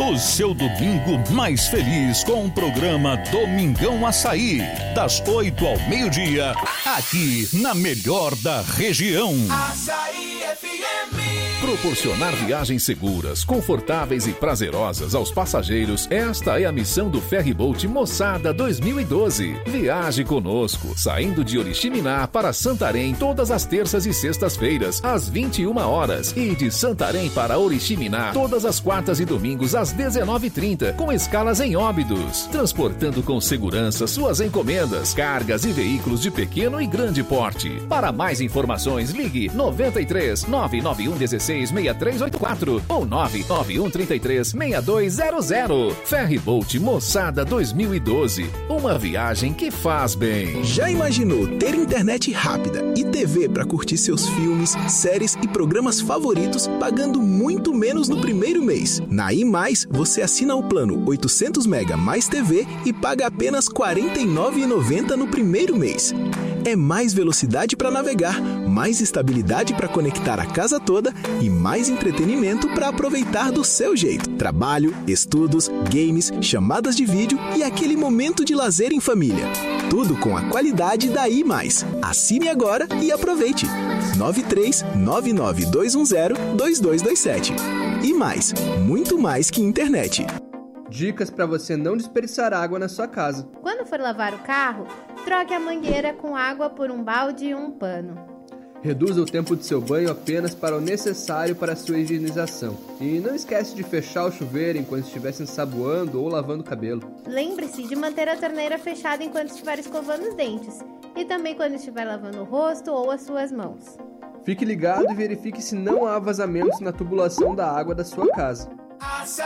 O seu domingo mais feliz com o programa Domingão Açaí, das 8 ao meio-dia, aqui na melhor da região. Açaí FM. Proporcionar viagens seguras, confortáveis e prazerosas aos passageiros, esta é a missão do Ferryboat Moçada 2012. Viaje conosco, saindo de Oriximiná para Santarém todas as terças e sextas-feiras, às 21 horas, e de Santarém para Oriximiná todas as quartas e domingos às 19h30, com escalas em Óbidos, transportando com segurança suas encomendas, cargas e veículos de pequeno e grande porte. Para mais informações, ligue 93 991 16 6384 ou 991 33 6200. Ferryboat Moçada 2012. Uma viagem que faz bem. Já imaginou ter internet rápida e TV para curtir seus filmes, séries e programas favoritos pagando muito menos no primeiro mês? Na I+, você assina o plano 800 MB mais TV e paga apenas R$ 49,90 no primeiro mês. É mais velocidade para navegar, mais estabilidade para conectar a casa toda e mais entretenimento para aproveitar do seu jeito. Trabalho, estudos, games, chamadas de vídeo e aquele momento de lazer em família. Tudo com a qualidade da I+. Assine agora e aproveite. 93-99210-2227. I+, muito mais que internet. Dicas para você não desperdiçar água na sua casa. Quando for lavar o carro, troque a mangueira com água por um balde e um pano. Reduza o tempo de seu banho apenas para o necessário para a sua higienização. E não esquece de fechar o chuveiro enquanto estiver se ensaboando ou lavando o cabelo. Lembre-se de manter a torneira fechada enquanto estiver escovando os dentes. E também quando estiver lavando o rosto ou as suas mãos. Fique ligado e verifique se não há vazamentos na tubulação da água da sua casa.